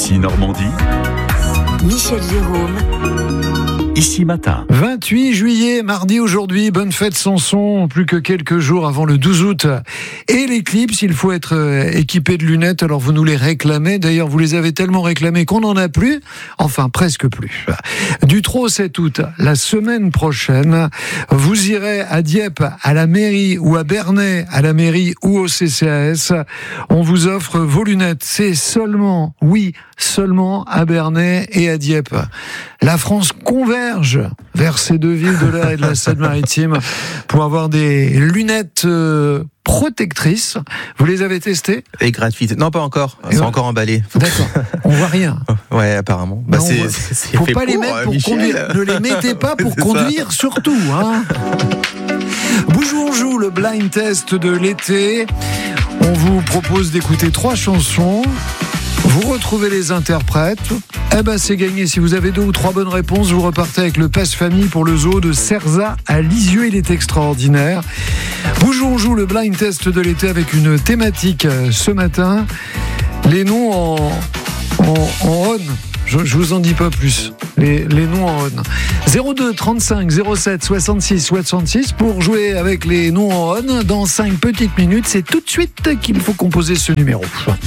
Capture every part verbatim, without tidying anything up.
Ici Normandie. Michel Jérôme. Ici Matin. vingt-huit juillet, mardi aujourd'hui, bonne fête Samson, plus que quelques jours avant le douze août. Et l'éclipse, il faut être équipé de lunettes, alors vous nous les réclamez, d'ailleurs vous les avez tellement réclamées qu'on n'en a plus, enfin presque plus. Du trois au sept août, la semaine prochaine, vous irez à Dieppe, à la mairie, ou à Bernay, à la mairie ou au C C A S, on vous offre vos lunettes. C'est seulement, oui, seulement à Bernay et à Dieppe. La France converge vers ces deux villes de l'Eure et de la Seine-Maritime pour avoir des lunettes euh, protectrices. Vous les avez testées ? Et gratuites. Non, pas encore. Elles sont ouais. encore emballées. D'accord. On voit rien. Ouais, apparemment. Bah, non, c'est, voit... c'est, c'est faut fait pas pour, les mettre pour Michel. conduire. Ne les mettez pas pour C'est conduire, ça. surtout. Hein. Bonjour, on joue le blind test de l'été. On vous propose d'écouter trois chansons. Vous retrouvez les interprètes. Eh ben c'est gagné. Si vous avez deux ou trois bonnes réponses, vous repartez avec le pass famille pour le zoo de Cerza à Lisieux. Il est extraordinaire. Bonjour, on joue le blind test de l'été avec une thématique ce matin. Les noms en, en, en on. Je, je vous en dis pas plus. Les, les noms en on. zéro deux trente-cinq zéro sept soixante-six soixante-six pour jouer avec les noms en on. Dans cinq petites minutes, c'est tout de suite qu'il faut composer ce numéro.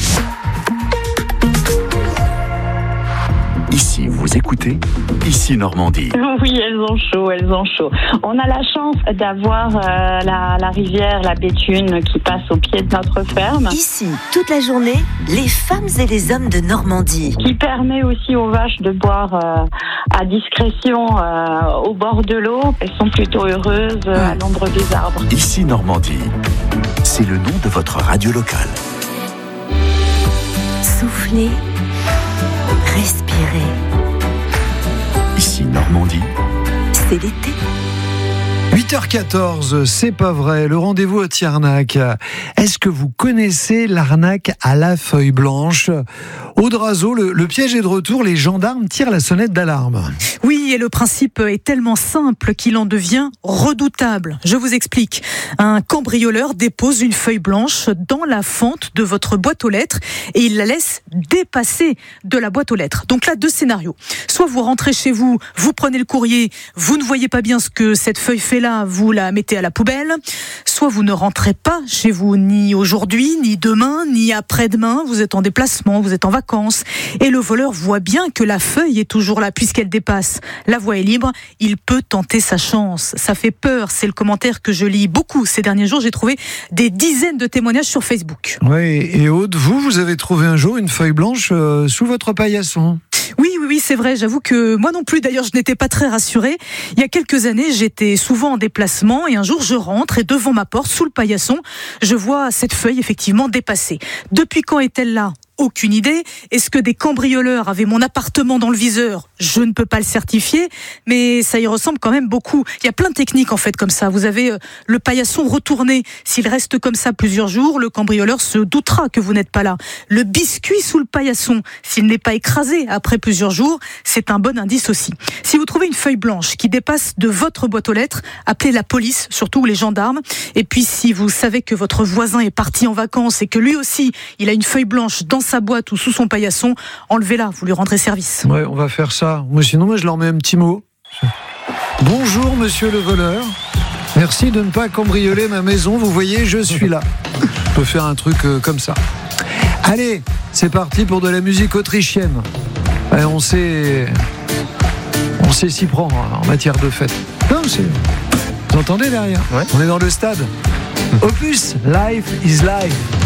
Ici, vous écoutez Ici Normandie. Oui, elles ont chaud, elles ont chaud. On a la chance d'avoir euh, la, la rivière, la Béthune qui passe au pied de notre ferme. Ici, toute la journée, les femmes et les hommes de Normandie. Qui permet aussi aux vaches de boire euh, à discrétion euh, au bord de l'eau. Elles sont plutôt heureuses euh, à l'ombre des arbres. Ici Normandie. C'est le nom de votre radio locale. Soufflez, respirez. Ici Normandie. C'est l'été. huit heures quatorze, c'est pas vrai, le rendez-vous à Tiernac. Est-ce que vous connaissez l'arnaque à la feuille blanche ? Aude Razeau, le, le piège est de retour, les gendarmes tirent la sonnette d'alarme. Oui, et le principe est tellement simple qu'il en devient redoutable. Je vous explique. Un cambrioleur dépose une feuille blanche dans la fente de votre boîte aux lettres et il la laisse dépasser de la boîte aux lettres. Donc là, deux scénarios. Soit vous rentrez chez vous, vous prenez le courrier, vous ne voyez pas bien ce que cette feuille fait là, vous la mettez à la poubelle. Soit vous ne rentrez pas chez vous ni aujourd'hui, ni demain, ni après-demain. Vous êtes en déplacement, vous êtes en vacances. Et le voleur voit bien que la feuille est toujours là puisqu'elle dépasse. La voie est libre, il peut tenter sa chance. Ça fait peur, c'est le commentaire que je lis beaucoup ces derniers jours. J'ai trouvé des dizaines de témoignages sur Facebook. Oui, et Aude, vous, vous avez trouvé un jour une feuille blanche euh, sous votre paillasson ? Oui, oui, oui, c'est vrai. J'avoue que moi non plus, d'ailleurs, je n'étais pas très rassurée. Il y a quelques années, j'étais souvent en déplacement et un jour, je rentre et devant ma porte, sous le paillasson, je vois cette feuille effectivement dépasser. Depuis quand est-elle là ? Aucune idée. Est-ce que des cambrioleurs avaient mon appartement dans le viseur ? Je ne peux pas le certifier, mais ça y ressemble quand même beaucoup. Il y a plein de techniques en fait comme ça. Vous avez euh, le paillasson retourné. S'il reste comme ça plusieurs jours, le cambrioleur se doutera que vous n'êtes pas là. Le biscuit sous le paillasson, s'il n'est pas écrasé après plusieurs jours, c'est un bon indice aussi. Si vous trouvez une feuille blanche qui dépasse de votre boîte aux lettres, appelez la police, surtout les gendarmes. Et puis si vous savez que votre voisin est parti en vacances et que lui aussi, il a une feuille blanche dans sa boîte ou sous son paillasson, enlevez-la, vous lui rendrez service. Ouais, on va faire ça. Moi, sinon, moi, je leur mets un petit mot. Bonjour, monsieur le voleur. Merci de ne pas cambrioler ma maison. Vous voyez, je suis là. Je peux faire un truc euh, comme ça. Allez, c'est parti pour de la musique autrichienne. Et on sait, on sait s'y prendre en matière de fête. Non, c'est... Vous entendez derrière ? Ouais. On est dans le stade. Opus, life is life.